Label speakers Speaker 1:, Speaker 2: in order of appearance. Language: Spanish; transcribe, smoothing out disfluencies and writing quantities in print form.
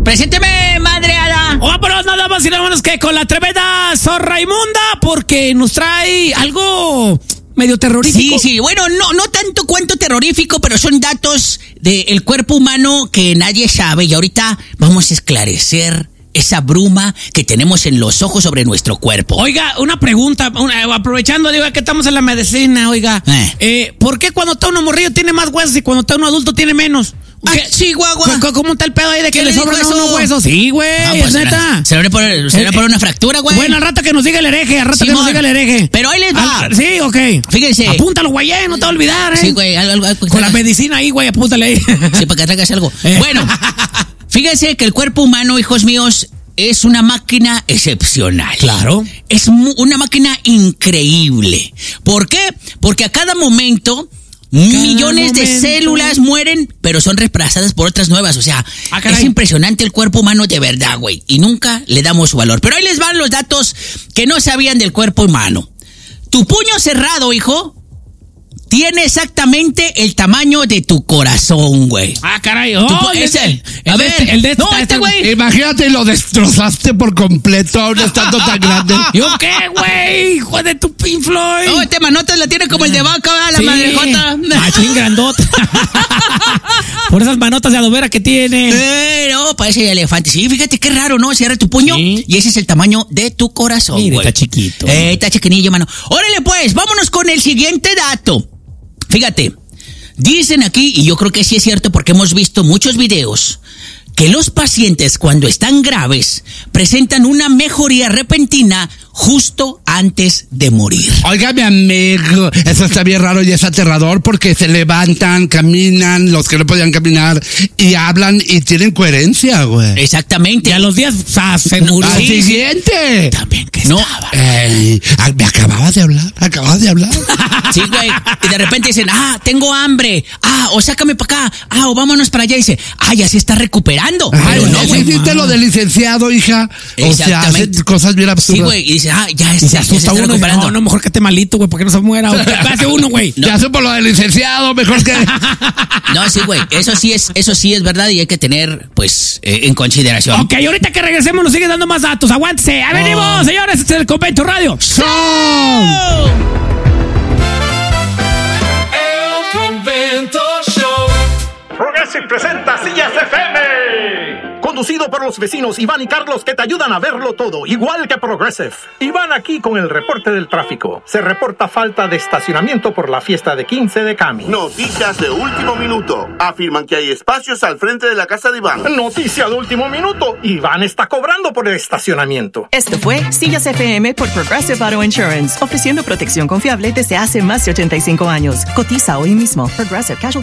Speaker 1: Presénteme, madre hada.
Speaker 2: Vámonos nada más y nada menos que con la tremenda zorra inmunda, porque nos trae algo medio terrorífico.
Speaker 1: Sí, bueno, no tanto cuanto terrorífico, pero son datos del cuerpo humano que nadie sabe y ahorita vamos a esclarecer esa bruma que tenemos en los ojos sobre nuestro cuerpo.
Speaker 2: Oiga, una pregunta, aprovechando, digo, que estamos en la medicina, oiga. ¿Por qué cuando está uno morrillo tiene más huesos y cuando está uno adulto tiene menos?
Speaker 1: Chihuahua.
Speaker 2: ¿Cómo está el pedo ahí de que le sobran
Speaker 1: dijo
Speaker 2: unos huesos? Sí, güey,
Speaker 1: pues
Speaker 2: neta.
Speaker 1: Se le por una fractura, güey.
Speaker 2: Bueno, al rato que nos diga el hereje, Pero
Speaker 1: ahí les va.
Speaker 2: Sí, ok.
Speaker 1: Fíjense.
Speaker 2: Apúntalo, güey, no te va a olvidar,
Speaker 1: Sí, güey, algo
Speaker 2: con la medicina ahí, güey, apúntale ahí.
Speaker 1: Sí, para que traigas algo. Bueno, fíjense que el cuerpo humano, hijos míos, es una máquina excepcional.
Speaker 2: Claro.
Speaker 1: Es una máquina increíble. ¿Por qué? Porque a cada momento millones de células mueren, pero son reemplazadas por otras nuevas. O sea, es impresionante el cuerpo humano de verdad, güey. Y nunca le damos su valor. Pero ahí les van los datos que no sabían del cuerpo humano. Tu puño cerrado, hijo, tiene exactamente el tamaño de tu corazón, güey.
Speaker 2: Caray.
Speaker 1: Güey.
Speaker 3: Imagínate, lo destrozaste por completo aún estando tan grande.
Speaker 2: ¿Yo qué, güey? Hijo de tu Pink Floyd.
Speaker 1: No, este manotas la tiene como el de vaca, ¿verdad? La madrejota.
Speaker 2: Machín grandota. Por esas manotas de adobera que tiene.
Speaker 1: No, parece elefante. Sí, fíjate qué raro, ¿no? Cierra tu puño y ese es el tamaño de tu corazón, güey.
Speaker 2: Está chiquito.
Speaker 1: Está chiquinillo, mano. Órale, pues, vámonos con el siguiente dato. Fíjate, dicen aquí, y yo creo que sí es cierto porque hemos visto muchos videos, que los pacientes cuando están graves presentan una mejoría repentina justo antes de morir.
Speaker 3: Oiga, mi amigo, eso está bien raro y es aterrador porque se levantan, caminan, los que no podían caminar, y hablan y tienen coherencia, güey.
Speaker 1: Exactamente.
Speaker 2: Y a los días se murió.
Speaker 3: Al siguiente.
Speaker 1: También que estaba.
Speaker 3: Me acababa de hablar.
Speaker 1: Sí, güey. Y de repente dicen, tengo hambre. O sácame para acá. O vámonos para allá. Y dice, ya se está recuperando.
Speaker 3: Pero
Speaker 1: no,
Speaker 3: güey. Hiciste lo del licenciado, hija. O sea, hace cosas bien absurdas.
Speaker 1: Sí, güey. Y dice, ya
Speaker 2: y se asusta uno. Recuperando. No, mejor que esté malito, güey, para que no se muera. O que pase uno, güey.
Speaker 3: Ya supo lo del licenciado, mejor que...
Speaker 1: No, sí, güey. Eso sí es verdad y hay que tener, pues, en consideración.
Speaker 2: Ok, ahorita que regresemos nos siguen dando más datos. Aguántese. Venimos, señores. Este es el Convento Radio.
Speaker 3: ¡Son!
Speaker 4: Progressive presenta Sillas FM. Conducido por los vecinos Iván y Carlos, que te ayudan a verlo todo, igual que Progressive. Iván aquí con el reporte del tráfico. Se reporta falta de estacionamiento por la fiesta de 15 de Cami.
Speaker 5: Noticias de último minuto. Afirman que hay espacios al frente de la casa de Iván.
Speaker 4: Noticia de último minuto. Iván está cobrando por el estacionamiento.
Speaker 6: Esto fue Sillas FM por Progressive Auto Insurance, ofreciendo protección confiable desde hace más de 85 años. Cotiza hoy mismo. Progressive Casualty